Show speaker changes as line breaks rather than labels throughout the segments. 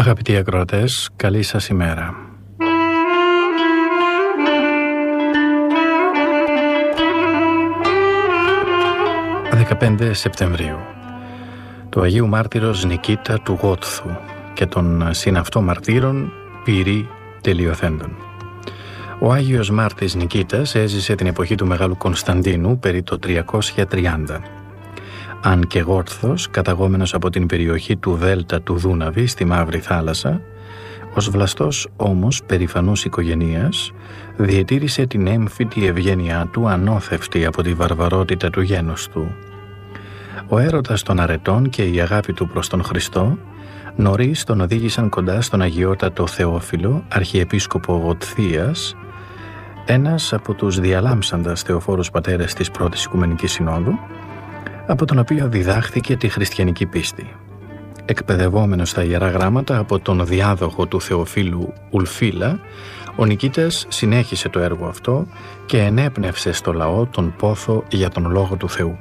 Αγαπητοί ακροατές, καλή σας ημέρα. «15 Σεπτεμβρίου, του Αγίου Μάρτυρος Νικήτα του Γότθου και των συναυτό μαρτύρων Πυρή τελειοθέντων». Ο Άγιος Μάρτης Νικήτας έζησε την εποχή του Μεγάλου Κωνσταντίνου περί το 330. Αν και Γόρθος, καταγόμενος από την περιοχή του Δέλτα του Δούναβη στη Μαύρη Θάλασσα, ως βλαστός όμως περηφανούς οικογενείας, διετήρησε την έμφυτη ευγένειά του ανώθευτη από τη βαρβαρότητα του γένους του. Ο έρωτας των αρετών και η αγάπη του προς τον Χριστό νωρίς τον οδήγησαν κοντά στον αγιότατο Θεόφιλο, αρχιεπίσκοπο Γοτθίας, ένας από τους διαλάμψαντας θεοφόρους πατέρες της Πρώτης Οικουμενικής Συνόδου, από τον οποίο διδάχθηκε τη χριστιανική πίστη. Εκπαιδευόμενος στα Ιερά Γράμματα από τον διάδοχο του Θεοφίλου Ουλφίλα, ο Νικήτας συνέχισε το έργο αυτό και ενέπνευσε στο λαό τον πόθο για τον Λόγο του Θεού.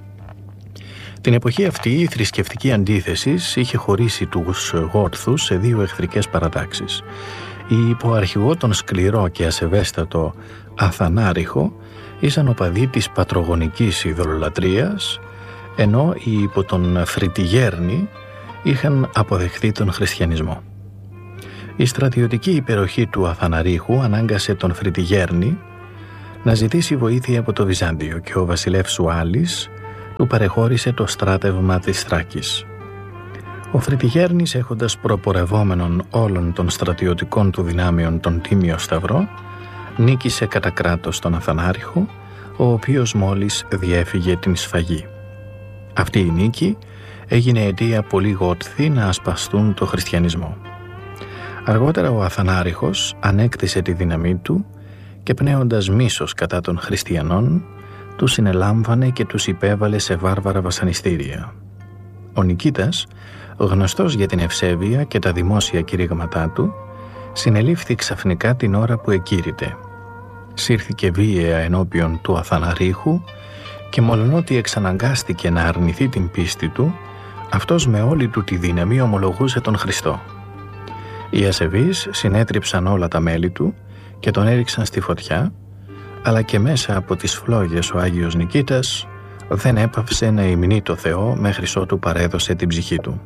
Την εποχή αυτή η θρησκευτική αντίθεση είχε χωρίσει τους Γόρθους σε δύο εχθρικές παρατάξεις. Οι υπό αρχηγό τον σκληρό και ασεβέστατο Αθανάριχο ήσαν οπαδοί της πατρογονικής ειδωλολατρίας, ενώ οι υπό τον Φρυτιγέρνη είχαν αποδεχθεί τον χριστιανισμό. Η στρατιωτική υπεροχή του Αθαναρίχου ανάγκασε τον Φρυτιγέρνη να ζητήσει βοήθεια από το Βυζάντιο και ο βασιλεύς Σουάλης του παρεχώρησε το στράτευμα της Θράκης. Ο Φρυτιγέρνης, έχοντας προπορευόμενον όλων των στρατιωτικών του δυνάμεων τον Τίμιο Σταυρό, νίκησε κατά κράτος τον Αθανάριχο, ο οποίος μόλις διέφυγε την σφαγή. Αυτή η νίκη έγινε αιτία πολλοί Γότθοι να ασπαστούν το χριστιανισμό. Αργότερα ο Αθανάριχος ανέκτησε τη δύναμή του και πνέοντας μίσος κατά των χριστιανών, τους συνελάμβανε και τους υπέβαλε σε βάρβαρα βασανιστήρια. Ο Νικήτας, γνωστός για την ευσέβεια και τα δημόσια κηρύγματά του, συνελήφθη ξαφνικά την ώρα που εκήρυτε. Σύρθηκε βίαια ενώπιον του Αθαναρίχου και μολονότι εξαναγκάστηκε να αρνηθεί την πίστη του, αυτός με όλη του τη δύναμη ομολογούσε τον Χριστό. Οι ασεβείς συνέτριψαν όλα τα μέλη του και τον έριξαν στη φωτιά, αλλά και μέσα από τις φλόγες ο Άγιος Νικήτας δεν έπαυσε να υμνεί το Θεό μέχρι ότου παρέδωσε την ψυχή του.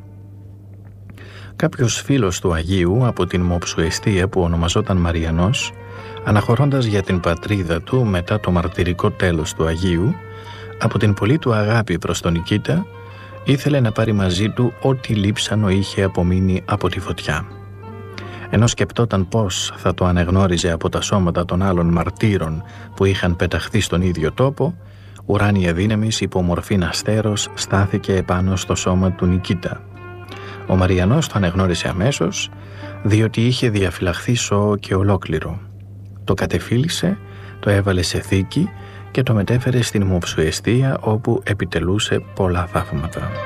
Κάποιος φίλος του Αγίου από την Μοψουαιστία που ονομαζόταν Μαριανός, αναχωρώντας για την πατρίδα του μετά το μαρτυρικό τέλος του Αγίου, από την πολλή του αγάπη προς τον Νικήτα, ήθελε να πάρει μαζί του ό,τι λείψανο είχε απομείνει από τη φωτιά. Ενώ σκεπτόταν πώς θα το ανεγνώριζε από τα σώματα των άλλων μαρτύρων που είχαν πεταχθεί στον ίδιο τόπο, ουράνια δύναμης υπό μορφήν αστέρος στάθηκε επάνω στο σώμα του Νικήτα. Ο Μαριανός το ανεγνώρισε αμέσως, διότι είχε διαφυλαχθεί σώο και ολόκληρο. Το κατεφύλισε, το έβαλε σε θήκη και το μετέφερε στην Μοψουαιστία, όπου επιτελούσε πολλά θαύματα.